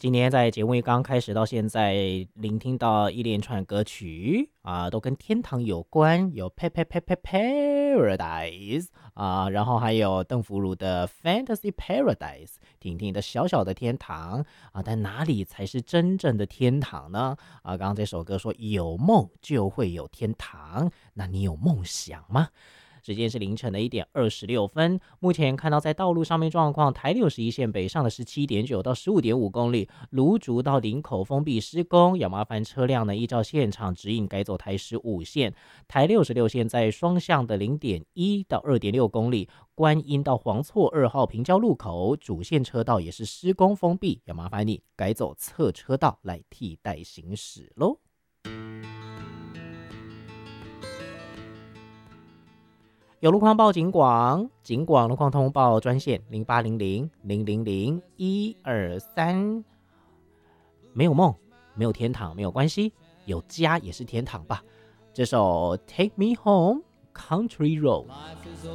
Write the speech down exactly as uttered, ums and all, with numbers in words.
今天在节目一刚开始到现在，聆听到一连串歌曲啊，都跟天堂有关，有 p a p a p a p a Paradise 啊，然后还有邓福如的 Fantasy Paradise， 婷婷的小小的天堂啊，但哪里才是真正的天堂呢？啊，刚刚这首歌说有梦就会有天堂，那你有梦想吗？时间是凌晨的一点二十六分。目前看到在道路上面状况，台六十一线北上的十七点九到十五点五公里，芦竹到林口封闭施工，要麻烦车辆呢依照现场指引改走台十五线。台六十六线在双向的零点一到二点六公里，观音到黄错二号平交路口主线车道也是施工封闭，要麻烦你改走侧车道来替代行驶喽。有路况报警广，警广路况通报专线零八零零零零零一二三。没有梦，没有天堂，没有关系，有家也是天堂吧。这首《Take Me Home Country Road》。